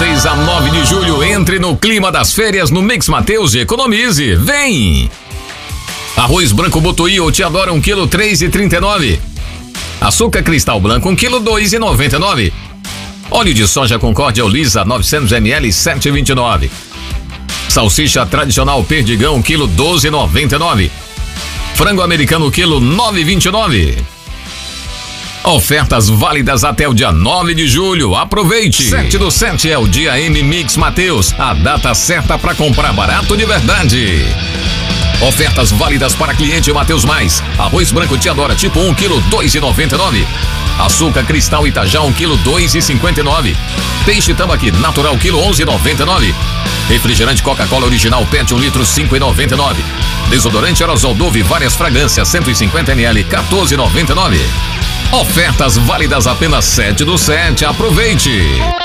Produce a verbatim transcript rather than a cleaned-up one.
seis a nove de julho, entre no clima das férias no Mix Mateus e economize. Vem! Arroz branco Butuí ou Te Adora um quilo três e trinta e nove. Açúcar cristal branco um quilo dois e noventa e nove. Óleo de soja Concórdia Lisa novecentos mililitros sete e vinte e nove. Salsicha tradicional Perdigão quilo doze e noventa e nove. Frango americano quilo nove e vinte e nove. Ofertas válidas até o dia nove de julho. Aproveite! sete do sete é o dia M Mix Mateus, a data certa para comprar barato de verdade. Ofertas válidas para cliente Mateus Mais. Arroz branco Te Adora tipo um quilo dois e noventa e nove. Açúcar cristal Itajá um quilo dois e cinquenta e nove. Peixe tambaqui natural quilo onze e noventa e nove. Refrigerante Coca-Cola original Pet um litro cinco e noventa e nove. Desodorante aerosol Dove várias fragrâncias cento e cinquenta mililitros quatorze e noventa e nove. Ofertas válidas apenas sete do sete. Aproveite!